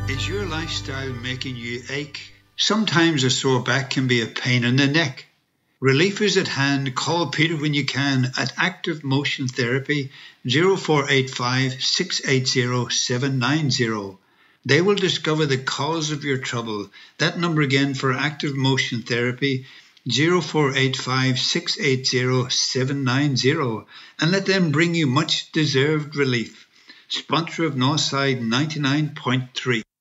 Is your lifestyle making you ache? Sometimes a sore back can be a pain in the neck. Relief is at hand. Call Peter when you can at Active Motion Therapy 0485 680 790. They will discover the cause of your trouble. That number again for Active Motion Therapy 0485 680 790, and let them bring you much deserved relief. Sponsor of Northside 99.3.